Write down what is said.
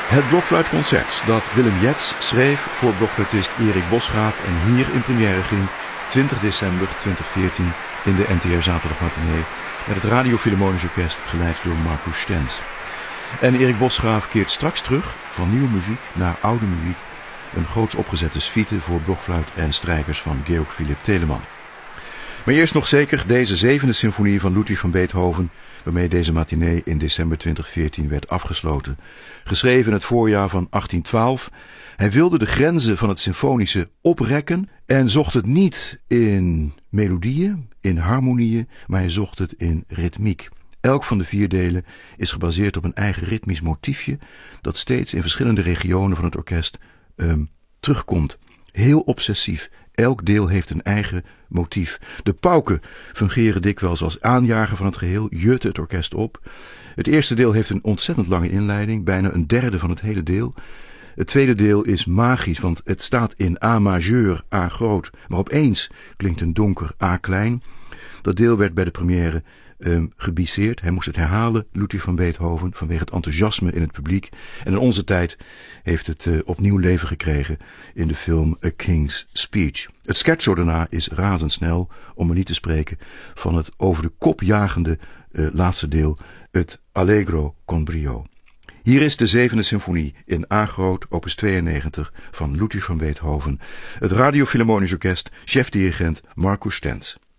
Het blokfluitconcert dat Willem Jets schreef voor blokfluitist Erik Bosgraaf en hier in première ging 20 december 2014 in de NTR Zaterdagmatinee met het Radio Philharmonisch Orkest geleid door Marcus Stenz. En Erik Bosgraaf keert straks terug van nieuwe muziek naar oude muziek, een groots opgezette suite voor blokfluit en strijkers van Georg Philipp Telemann. Maar eerst nog zeker deze zevende symfonie van Ludwig van Beethoven, waarmee deze matinee in december 2014 werd afgesloten. Geschreven in het voorjaar van 1812. Hij wilde de grenzen van het symfonische oprekken en zocht het niet in melodieën, in harmonieën, maar hij zocht het in ritmiek. Elk van de 4 delen is gebaseerd op een eigen ritmisch motiefje dat steeds in verschillende regionen van het orkest terugkomt. Heel obsessief. Elk deel heeft een eigen motief. De pauken fungeren dikwijls als aanjager van het geheel, jutten het orkest op. Het eerste deel heeft een ontzettend lange inleiding, bijna een derde van het hele deel. Het tweede deel is magisch, want het staat in A majeur, A groot, maar opeens klinkt een donker A klein. Dat deel werd bij de première gebisseerd. Hij moest het herhalen, Ludwig van Beethoven, vanwege het enthousiasme in het publiek. En in onze tijd heeft het opnieuw leven gekregen in de film A King's Speech. Het scherzo daarna is razendsnel, om maar niet te spreken van het over de kop jagende laatste deel, het Allegro con brio. Hier is de 7e symfonie in A groot, opus 92 van Ludwig van Beethoven. Het Radio Philharmonisch Orkest, chefdirigent Marcus Stenz.